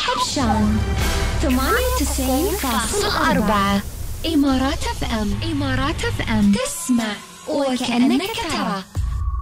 حبشان 98.4 إمارات اف ام. تسمع وكأنك ترى.